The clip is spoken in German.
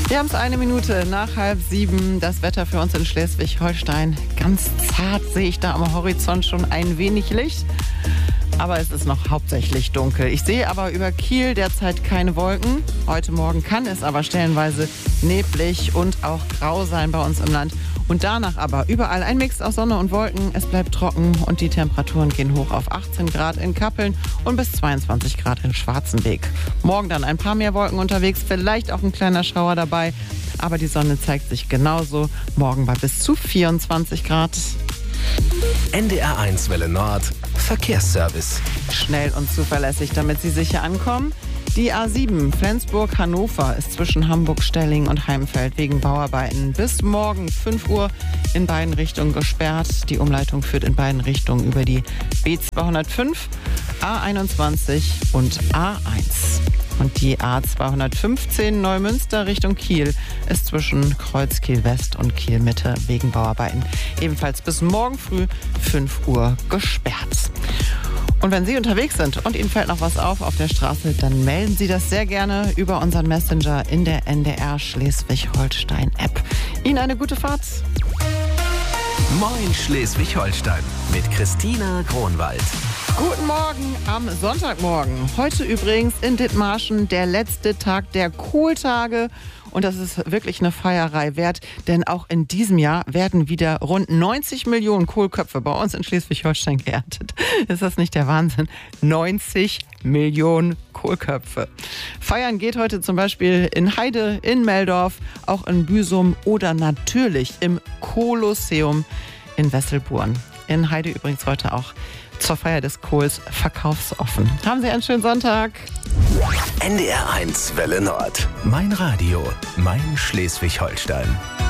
Wir haben es 1 Minute nach 6:30. Das Wetter für uns in Schleswig-Holstein. Ganz zart sehe ich da am Horizont schon ein wenig Licht. Aber es ist noch hauptsächlich dunkel. Ich sehe aber über Kiel derzeit keine Wolken. Heute Morgen kann es aber stellenweise neblig und auch grau sein bei uns im Land. Und danach aber überall ein Mix aus Sonne und Wolken. Es bleibt trocken und die Temperaturen gehen hoch auf 18 Grad in Kappeln und bis 22 Grad in Schwarzenbeek. Morgen dann ein paar mehr Wolken unterwegs, vielleicht auch ein kleiner Schauer dabei. Aber die Sonne zeigt sich genauso. Morgen bei bis zu 24 Grad. NDR1 Welle Nord, Verkehrsservice. Schnell und zuverlässig, damit Sie sicher ankommen. Die A7 Flensburg-Hannover ist zwischen Hamburg-Stelling und Heimfeld wegen Bauarbeiten bis morgen 5 Uhr in beiden Richtungen gesperrt. Die Umleitung führt in beiden Richtungen über die B205, A21 und A1. Und die A215 Neumünster Richtung Kiel ist zwischen Kreuzkiel West und Kiel Mitte wegen Bauarbeiten ebenfalls bis morgen früh 5 Uhr gesperrt. Und wenn Sie unterwegs sind und Ihnen fällt noch was auf der Straße, dann melden Sie das sehr gerne über unseren Messenger in der NDR Schleswig-Holstein-App. Ihnen eine gute Fahrt. Moin Schleswig-Holstein mit Christina Kronwald. Guten Morgen am Sonntagmorgen. Heute übrigens in Dithmarschen der letzte Tag der Kohltage. Und das ist wirklich eine Feierei wert, denn auch in diesem Jahr werden wieder rund 90 Millionen Kohlköpfe bei uns in Schleswig-Holstein geerntet. Ist das nicht der Wahnsinn? 90 Millionen Kohlköpfe. Feiern geht heute zum Beispiel in Heide, in Meldorf, auch in Büsum oder natürlich im Kolosseum in Wesselburen. In Heide übrigens heute auch zur Feier des Kohls verkaufsoffen. Haben Sie einen schönen Sonntag. NDR1 Welle Nord. Mein Radio, mein Schleswig-Holstein.